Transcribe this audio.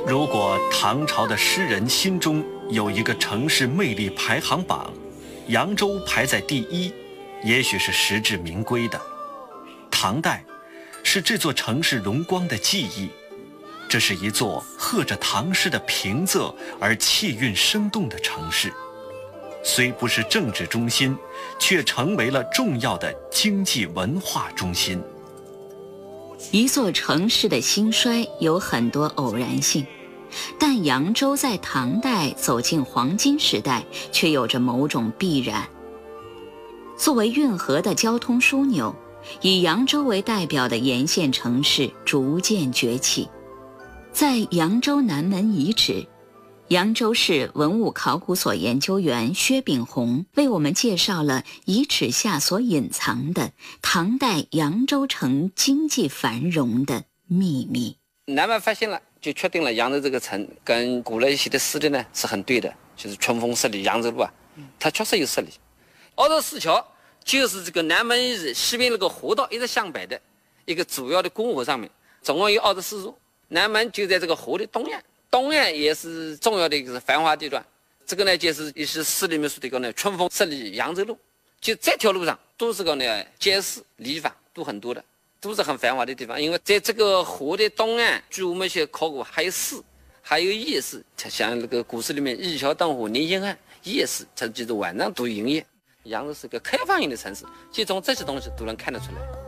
如果唐朝的诗人心中有一个城市魅力排行榜，扬州排在第一，也许是实至名归的。唐代是这座城市荣光的记忆，这是一座和着唐诗的平仄而气韵生动的城市，虽不是政治中心，却成为了重要的经济文化中心。 一座城市的兴衰有很多偶然性，但扬州在唐代走进黄金时代，却有着某种必然。作为运河的交通枢纽，以扬州为代表的沿线城市逐渐崛起。在扬州南门遗址，扬州市文物考古所研究员薛炳宏为我们介绍了遗址下所隐藏的唐代扬州城经济繁荣的秘密。 南门发现了，就确定了扬州这个城跟古来一些的势力呢是很对的，就是春风十里扬州路啊，它确实有势力。凹州四桥就是这个南门遗址西边那个河道一直向北的一个主要的公河上面，总共有24处。南门就在这个河的东岸，东岸也是重要的一个繁华地段。这个呢就是一些诗里面说的一个呢春风十里扬州路，就这条路上都是个呢街市里坊都很多的，都是很繁华的地方。因为在这个河的东岸，据我们一些考古，还有市，还有夜市，像那个古诗里面一桥灯火连阴暗，夜市它就是晚上都营业。扬州是个开放型的城市，就从这些东西都能看得出来。